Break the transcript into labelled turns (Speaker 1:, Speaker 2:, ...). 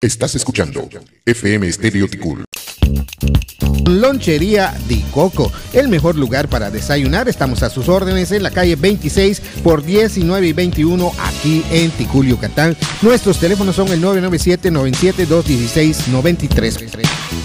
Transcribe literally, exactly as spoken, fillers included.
Speaker 1: Estás escuchando F M Estéreo Ticul.
Speaker 2: Lonchería Di Coco, el mejor lugar para desayunar. Estamos a sus órdenes en la calle veintiséis por diecinueve y veintiuno aquí en Ticul, Yucatán. Nuestros teléfonos son el nueve nueve siete, nueve siete dos, uno seis nueve tres.